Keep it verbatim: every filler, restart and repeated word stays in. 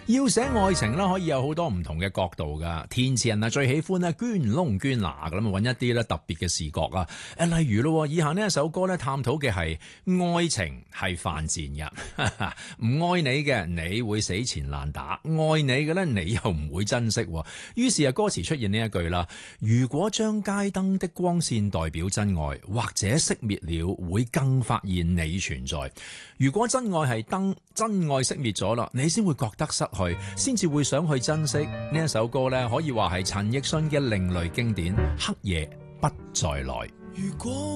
要寫愛情啦，可以有好多唔同嘅角度噶。填詞人啊最喜歡咧捐窿捐罅咁啊，揾一啲咧特別嘅視角啊。誒，例如咯，以下呢一首歌咧，探討嘅係愛情係犯賤嘅，唔愛你嘅你會死纏爛打，愛你嘅咧你又唔會珍惜。於是啊，歌詞出現呢一句啦：如果將街燈的光線代表真愛，或者熄滅了，會更發現你存在。如果真愛係燈，真愛熄滅咗啦，你先會覺得失去，先至會想去珍惜。呢一首歌咧，可以話係陳奕迅嘅另類經典《黑夜不再來》。如果